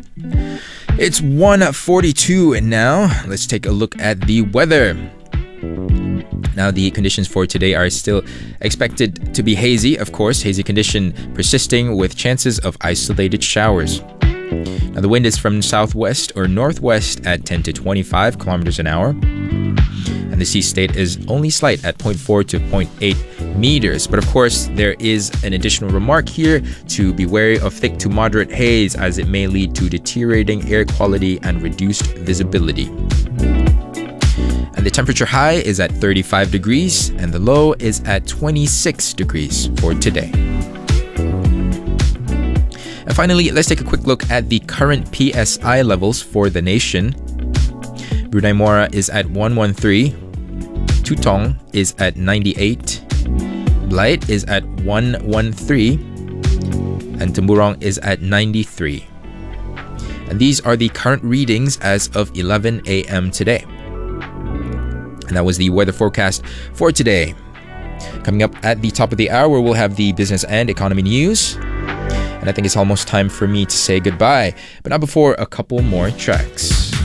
It's 1:42 now. Let's take a look at the weather. Now, the conditions for today are still expected to be hazy, of course, hazy condition persisting with chances of isolated showers. Now, the wind is from southwest or northwest at 10 to 25 kilometers an hour. And the sea state is only slight at 0.4 to 0.8 meters. But of course, there is an additional remark here to be wary of thick to moderate haze, as it may lead to deteriorating air quality and reduced visibility. And the temperature high is at 35 degrees and the low is at 26 degrees for today. And finally, let's take a quick look at the current PSI levels for the nation. Brunei Mora is at 113, Tutong is at 98, Blight is at 113, and Temburong is at 93. And these are the current readings as of 11 a.m. today. And that was the weather forecast for today. Coming up at the top of the hour, we'll have the business and economy news. And I think it's almost time for me to say goodbye, but not before a couple more tracks.